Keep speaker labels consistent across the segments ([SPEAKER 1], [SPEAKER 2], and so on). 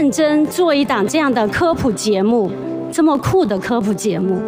[SPEAKER 1] 认真做一档这样的科普节目，这么酷的科普节目。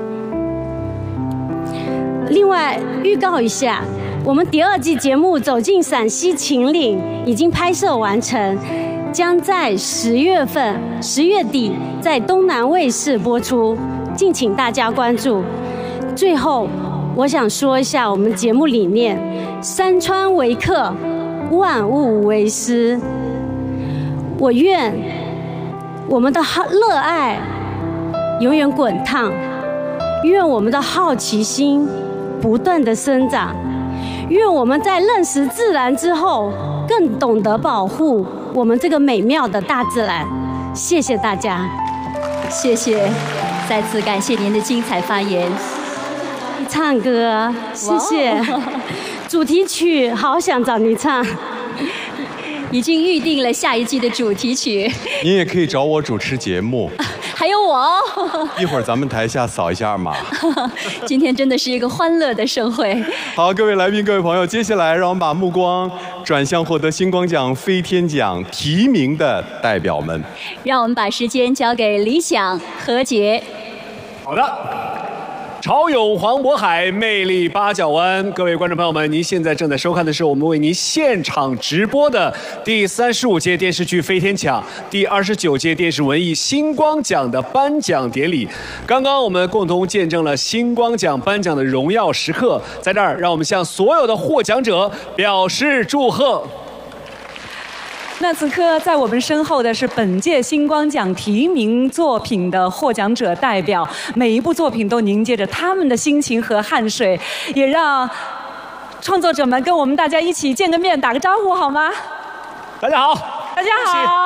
[SPEAKER 1] 另外预告一下，我们第2季节目《走进陕西秦岭》已经拍摄完成，将在10月底在东南卫视播出，敬请大家关注。最后，我想说一下我们节目理念：山川为客，万物为师。我愿我们的热爱永远滚烫，愿我们的好奇心不断的生长，愿我们在认识自然之后，更懂得保护我们这个美妙的大自然。谢谢大家，
[SPEAKER 2] 谢谢，再次感谢您的精彩发言。
[SPEAKER 1] 唱歌，谢谢。主题曲好想找你唱，
[SPEAKER 2] 已经预定了下一季的主题曲。
[SPEAKER 3] 您也可以找我主持节目。
[SPEAKER 2] 还有我哦，
[SPEAKER 3] 一会儿咱们台下扫一下二码。
[SPEAKER 2] 今天真的是一个欢乐的盛会。
[SPEAKER 3] 好，各位来宾、各位朋友，接下来让我们把目光转向获得星光奖、飞天奖提名的代表们。
[SPEAKER 2] 让我们把时间交给理想、何洁。
[SPEAKER 4] 好的。潮涌黄渤海，魅力八角湾。各位观众朋友们，您现在正在收看的是我们为您现场直播的第35届电视剧飞天奖、第29届电视文艺星光奖的颁奖典礼。刚刚我们共同见证了星光奖颁奖的荣耀时刻，在这儿，让我们向所有的获奖者表示祝贺。
[SPEAKER 5] 那此刻在我们身后的是本届星光奖提名作品的获奖者代表，每一部作品都凝结着他们的心情和汗水，也让创作者们跟我们大家一起见个面，打个招呼好吗？
[SPEAKER 4] 大家好，
[SPEAKER 5] 大家好。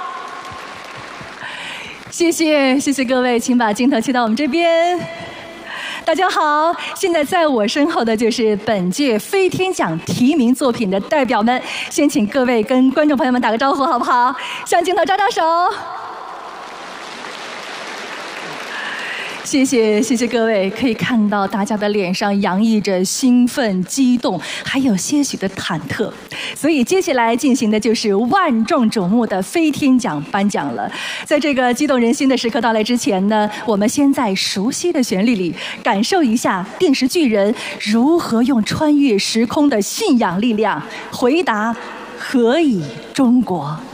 [SPEAKER 2] 谢谢各位，请把镜头切到我们这边。大家好，现在在我身后的就是本届飞天奖提名作品的代表们，先请各位跟观众朋友们打个招呼好不好？向镜头招招手。谢谢各位，可以看到大家的脸上洋溢着兴奋、激动，还有些许的忐忑。所以接下来进行的就是万众瞩目的飞天奖颁奖了。在这个激动人心的时刻到来之前呢，我们先在熟悉的旋律里感受一下电视巨人如何用穿越时空的信仰力量回答何以中国。